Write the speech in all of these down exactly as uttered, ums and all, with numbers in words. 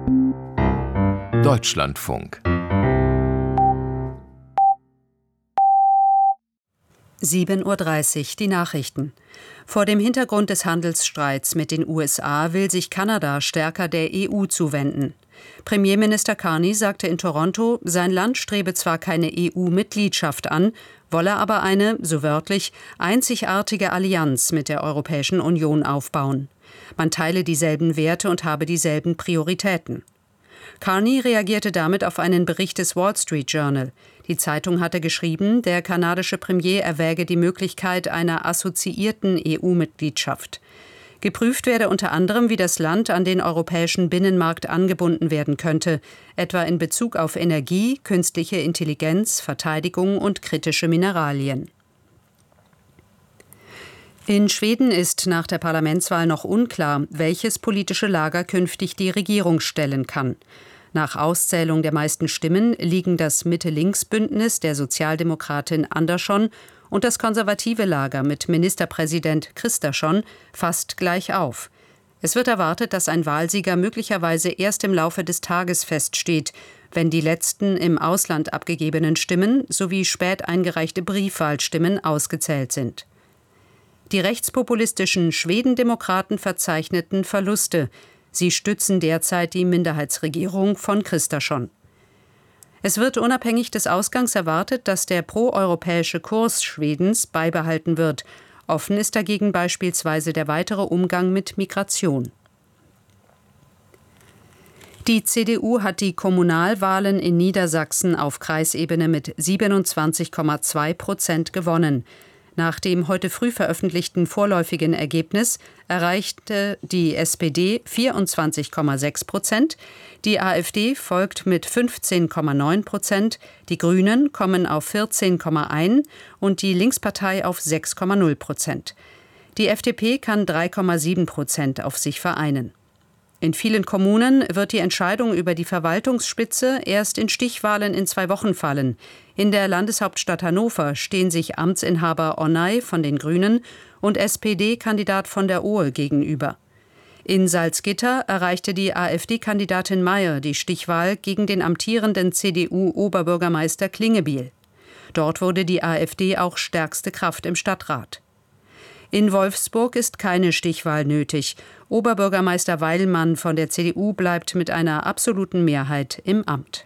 Deutschlandfunk. sieben Uhr dreißig, die Nachrichten. Vor dem Hintergrund des Handelsstreits mit den U S A will sich Kanada stärker der E U zuwenden. Premierminister Carney sagte in Toronto, sein Land strebe zwar keine E U-Mitgliedschaft an, wolle aber eine, so wörtlich, einzigartige Allianz mit der Europäischen Union aufbauen. Man teile dieselben Werte und habe dieselben Prioritäten. Carney reagierte damit auf einen Bericht des Wall Street Journal. Die Zeitung hatte geschrieben, der kanadische Premier erwäge die Möglichkeit einer assoziierten E U-Mitgliedschaft. Geprüft werde unter anderem, wie das Land an den europäischen Binnenmarkt angebunden werden könnte, etwa in Bezug auf Energie, künstliche Intelligenz, Verteidigung und kritische Mineralien. In Schweden ist nach der Parlamentswahl noch unklar, welches politische Lager künftig die Regierung stellen kann. Nach Auszählung der meisten Stimmen liegen das Mitte-Links-Bündnis der Sozialdemokratin Andersson und das konservative Lager mit Ministerpräsident Kristersson fast gleich auf. Es wird erwartet, dass ein Wahlsieger möglicherweise erst im Laufe des Tages feststeht, wenn die letzten im Ausland abgegebenen Stimmen sowie spät eingereichte Briefwahlstimmen ausgezählt sind. Die rechtspopulistischen Schwedendemokraten verzeichneten Verluste. Sie stützen derzeit die Minderheitsregierung von Kristersson. Es wird unabhängig des Ausgangs erwartet, dass der proeuropäische Kurs Schwedens beibehalten wird. Offen ist dagegen beispielsweise der weitere Umgang mit Migration. Die C D U hat die Kommunalwahlen in Niedersachsen auf Kreisebene mit siebenundzwanzig Komma zwei Prozent gewonnen. Nach dem heute früh veröffentlichten vorläufigen Ergebnis erreichte die S P D vierundzwanzig Komma sechs Prozent, die AfD folgt mit fünfzehn Komma neun Prozent, die Grünen kommen auf vierzehn Komma eins und die Linkspartei auf sechs Komma null Prozent. Die F D P kann drei Komma sieben Prozent auf sich vereinen. In vielen Kommunen wird die Entscheidung über die Verwaltungsspitze erst in Stichwahlen in zwei Wochen fallen. In der Landeshauptstadt Hannover stehen sich Amtsinhaber Onay von den Grünen und S P D-Kandidat von der Ohe gegenüber. In Salzgitter erreichte die AfD-Kandidatin Mayer die Stichwahl gegen den amtierenden C D U-Oberbürgermeister Klingebiel. Dort wurde die AfD auch stärkste Kraft im Stadtrat. In Wolfsburg ist keine Stichwahl nötig. Oberbürgermeister Weilmann von der C D U bleibt mit einer absoluten Mehrheit im Amt.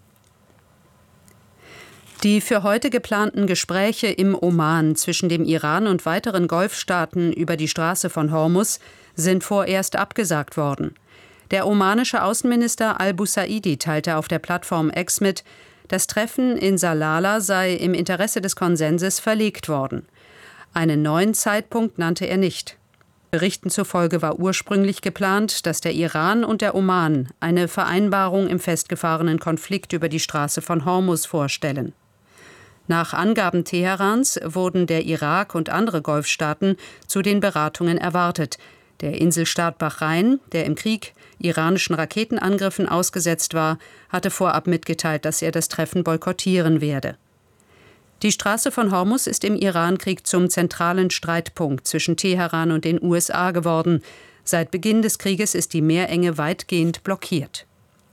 Die für heute geplanten Gespräche im Oman zwischen dem Iran und weiteren Golfstaaten über die Straße von Hormuz sind vorerst abgesagt worden. Der omanische Außenminister al-Busaidi teilte auf der Plattform X mit, das Treffen in Salalah sei im Interesse des Konsenses verlegt worden. Einen neuen Zeitpunkt nannte er nicht. Berichten zufolge war ursprünglich geplant, dass der Iran und der Oman eine Vereinbarung im festgefahrenen Konflikt über die Straße von Hormuz vorstellen. Nach Angaben Teherans wurden der Irak und andere Golfstaaten zu den Beratungen erwartet. Der Inselstaat Bahrain, der im Krieg iranischen Raketenangriffen ausgesetzt war, hatte vorab mitgeteilt, dass er das Treffen boykottieren werde. Die Straße von Hormuz ist im Irankrieg zum zentralen Streitpunkt zwischen Teheran und den U S A geworden. Seit Beginn des Krieges ist die Meerenge weitgehend blockiert.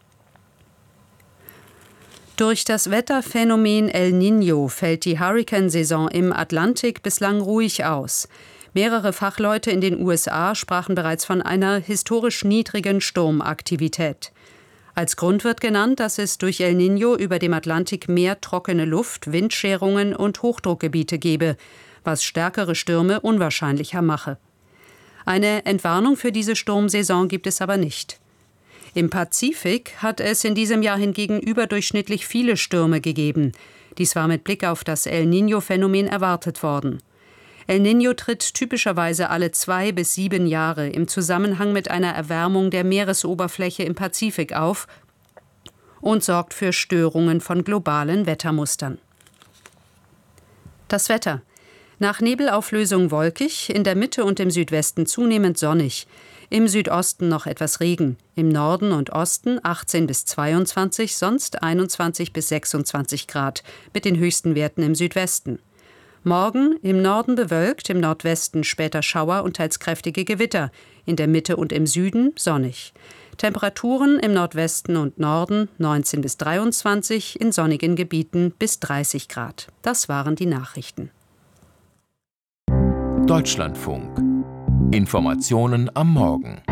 Durch das Wetterphänomen El Niño fällt die Hurrikansaison im Atlantik bislang ruhig aus. Mehrere Fachleute in den U S A sprachen bereits von einer historisch niedrigen Sturmaktivität. Als Grund wird genannt, dass es durch El Niño über dem Atlantik mehr trockene Luft, Windscherungen und Hochdruckgebiete gebe, was stärkere Stürme unwahrscheinlicher mache. Eine Entwarnung für diese Sturmsaison gibt es aber nicht. Im Pazifik hat es in diesem Jahr hingegen überdurchschnittlich viele Stürme gegeben. Dies war mit Blick auf das El Niño-Phänomen erwartet worden. El Niño tritt typischerweise alle zwei bis sieben Jahre im Zusammenhang mit einer Erwärmung der Meeresoberfläche im Pazifik auf und sorgt für Störungen von globalen Wettermustern. Das Wetter. Nach Nebelauflösung wolkig, in der Mitte und im Südwesten zunehmend sonnig. Im Südosten noch etwas Regen, im Norden und Osten achtzehn bis zweiundzwanzig, sonst einundzwanzig bis sechsundzwanzig Grad, mit den höchsten Werten im Südwesten. Morgen im Norden bewölkt, im Nordwesten später Schauer und teils kräftige Gewitter, in der Mitte und im Süden sonnig. Temperaturen im Nordwesten und Norden neunzehn bis dreiundzwanzig, in sonnigen Gebieten bis dreißig Grad. Das waren die Nachrichten. Deutschlandfunk. Informationen am Morgen.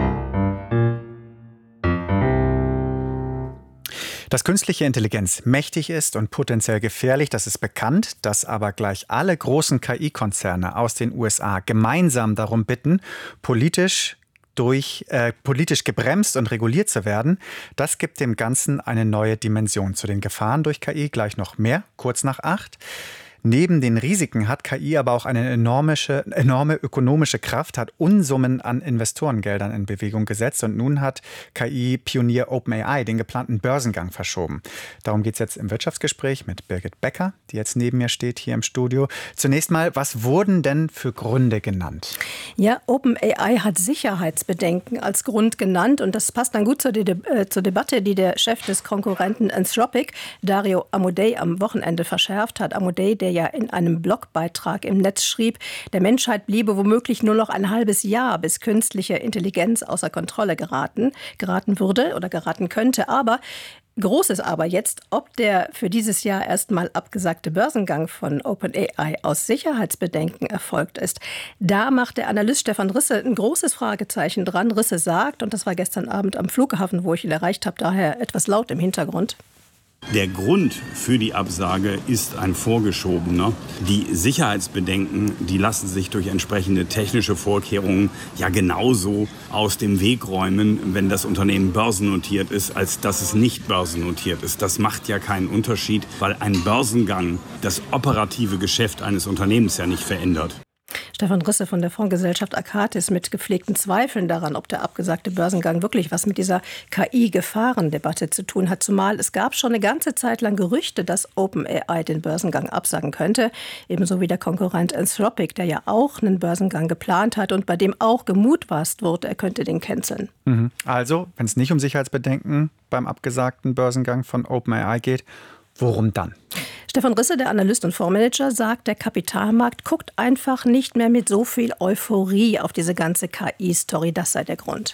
Dass künstliche Intelligenz mächtig ist und potenziell gefährlich, das ist bekannt. Dass aber gleich alle großen K I-Konzerne aus den U S A gemeinsam darum bitten, politisch durch äh, politisch gebremst und reguliert zu werden, das gibt dem Ganzen eine neue Dimension. Zu den Gefahren durch K I gleich noch mehr, kurz nach acht. Neben den Risiken hat K I aber auch eine enorme, enorme ökonomische Kraft, hat Unsummen an Investorengeldern in Bewegung gesetzt. Und nun hat K I-Pionier OpenAI den geplanten Börsengang verschoben. Darum geht es jetzt im Wirtschaftsgespräch mit Birgit Becker, die jetzt neben mir steht hier im Studio. Zunächst mal, was wurden denn für Gründe genannt? Ja, OpenAI hat Sicherheitsbedenken als Grund genannt. Und das passt dann gut zur, De- äh, zur Debatte, die der Chef des Konkurrenten Anthropic, Dario Amodei, am Wochenende verschärft hat. Amodei, der ja in einem Blogbeitrag im Netz schrieb, der Menschheit bliebe womöglich nur noch ein halbes Jahr, bis künstliche Intelligenz außer Kontrolle geraten, geraten würde oder geraten könnte. Aber Großes aber jetzt, ob der für dieses Jahr erstmal abgesagte Börsengang von OpenAI aus Sicherheitsbedenken erfolgt ist. Da macht der Analyst Stefan Risse ein großes Fragezeichen dran. Risse sagt, und das war gestern Abend am Flughafen, wo ich ihn erreicht habe, daher etwas laut im Hintergrund: Der Grund für die Absage ist ein vorgeschobener. Die Sicherheitsbedenken, die lassen sich durch entsprechende technische Vorkehrungen ja genauso aus dem Weg räumen, wenn das Unternehmen börsennotiert ist, als dass es nicht börsennotiert ist. Das macht ja keinen Unterschied, weil ein Börsengang das operative Geschäft eines Unternehmens ja nicht verändert. Stefan Risse von der Fondsgesellschaft Akatis mit gepflegten Zweifeln daran, ob der abgesagte Börsengang wirklich was mit dieser K I-Gefahrendebatte zu tun hat. Zumal es gab schon eine ganze Zeit lang Gerüchte, dass OpenAI den Börsengang absagen könnte. Ebenso wie der Konkurrent Anthropic, der ja auch einen Börsengang geplant hat und bei dem auch gemutmaßt wurde, er könnte den canceln. Also, wenn es nicht um Sicherheitsbedenken beim abgesagten Börsengang von OpenAI geht, worum dann? Stefan Risse, der Analyst und Fondsmanager, sagt, der Kapitalmarkt guckt einfach nicht mehr mit so viel Euphorie auf diese ganze K I-Story. Das sei der Grund.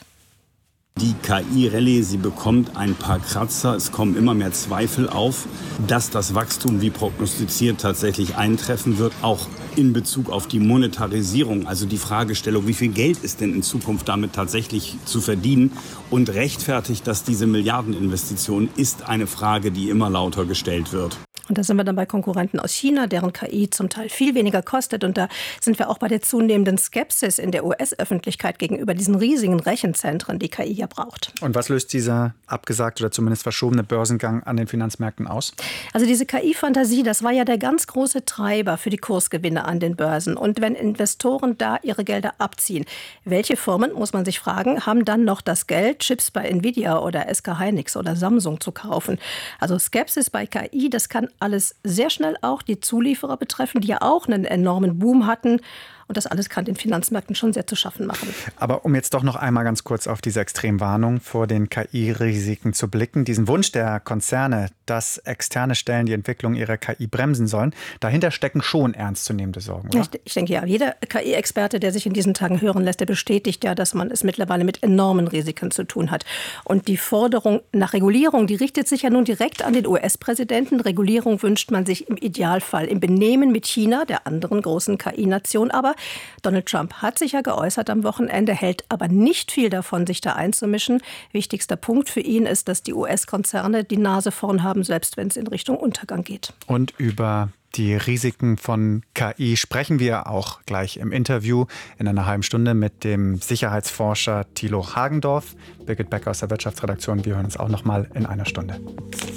Die K I-Rallye, sie bekommt ein paar Kratzer. Es kommen immer mehr Zweifel auf, dass das Wachstum wie prognostiziert tatsächlich eintreffen wird. Auch in Bezug auf die Monetarisierung, also die Fragestellung, wie viel Geld ist denn in Zukunft damit tatsächlich zu verdienen? Und rechtfertigt das diese Milliardeninvestition, ist eine Frage, die immer lauter gestellt wird. Und da sind wir dann bei Konkurrenten aus China, deren K I zum Teil viel weniger kostet. Und da sind wir auch bei der zunehmenden Skepsis in der U S-Öffentlichkeit gegenüber diesen riesigen Rechenzentren, die K I ja braucht. Und was löst dieser abgesagte oder zumindest verschobene Börsengang an den Finanzmärkten aus? Also diese K I-Fantasie, das war ja der ganz große Treiber für die Kursgewinne an den Börsen. Und wenn Investoren da ihre Gelder abziehen, welche Firmen, muss man sich fragen, haben dann noch das Geld, Chips bei Nvidia oder S K Hynix oder Samsung zu kaufen? Also Skepsis bei K I, das kann alles sehr schnell auch die Zulieferer betreffen, die ja auch einen enormen Boom hatten. Und das alles kann den Finanzmärkten schon sehr zu schaffen machen. Aber um jetzt doch noch einmal ganz kurz auf diese Extremwarnung vor den K I-Risiken zu blicken, diesen Wunsch der Konzerne, dass externe Stellen die Entwicklung ihrer K I bremsen sollen, dahinter stecken schon ernstzunehmende Sorgen, oder? Ich, ich denke ja, jeder K I-Experte, der sich in diesen Tagen hören lässt, der bestätigt ja, dass man es mittlerweile mit enormen Risiken zu tun hat. Und die Forderung nach Regulierung, die richtet sich ja nun direkt an den U S-Präsidenten. Regulierung wünscht man sich im Idealfall im Benehmen mit China, der anderen großen K I-Nation. Aber Donald Trump hat sich ja geäußert am Wochenende, hält aber nicht viel davon, sich da einzumischen. Wichtigster Punkt für ihn ist, dass die U S-Konzerne die Nase vorn haben, selbst wenn es in Richtung Untergang geht. Und über die Risiken von K I sprechen wir auch gleich im Interview in einer halben Stunde mit dem Sicherheitsforscher Thilo Hagendorf. Birgit Becker aus der Wirtschaftsredaktion. Wir hören uns auch noch mal in einer Stunde.